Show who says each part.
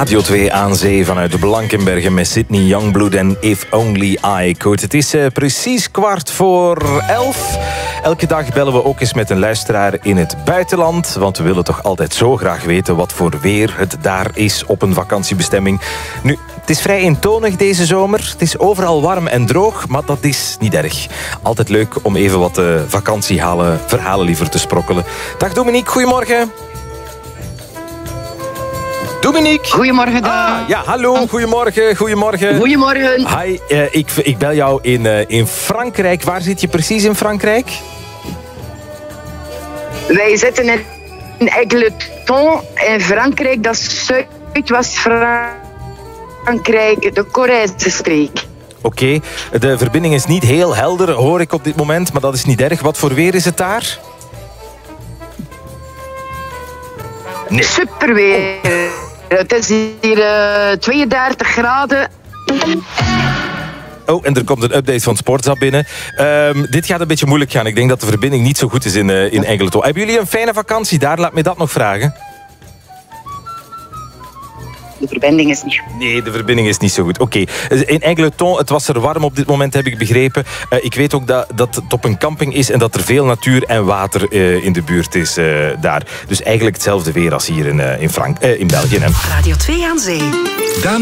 Speaker 1: Radio 2 aan zee vanuit de Blankenbergen met Sydney Youngblood en If Only I Could. Het is precies 11:15. Elke dag bellen we ook eens met een luisteraar in het buitenland. Want we willen toch altijd zo graag weten wat voor weer het daar is op een vakantiebestemming. Nu, het is vrij eentonig deze zomer. Het is overal warm en droog, maar dat is niet erg. Altijd leuk om even wat verhalen liever te sprokkelen. Dag Dominique, goedemorgen. Dominique.
Speaker 2: Goedemorgen,
Speaker 1: ja, hallo. Goedemorgen.
Speaker 2: Goedemorgen.
Speaker 1: Hi, ik bel jou in Frankrijk. Waar zit je precies in Frankrijk?
Speaker 2: Wij zitten in Égletons in Frankrijk. Dat is Zuidwest-Frankrijk, de Corrèze streek.
Speaker 1: Oké, de verbinding is niet heel helder, hoor ik op dit moment. Maar dat is niet erg. Wat voor weer is het daar?
Speaker 2: Nee. Super weer. Het is hier 32 graden.
Speaker 1: Oh, en er komt een update van Sportza binnen. Dit gaat een beetje moeilijk gaan. Ik denk dat de verbinding niet zo goed is in Égletons. Hebben jullie een fijne vakantie daar? Laat me dat nog vragen.
Speaker 2: De verbinding is niet goed.
Speaker 1: Nee, de verbinding is niet zo goed. Oké. In Égletons, het was er warm op dit moment, heb ik begrepen. Ik weet ook dat het op een camping is en dat er veel natuur en water in de buurt is daar. Dus eigenlijk hetzelfde weer als hier in België.
Speaker 3: Radio 2 aan zee.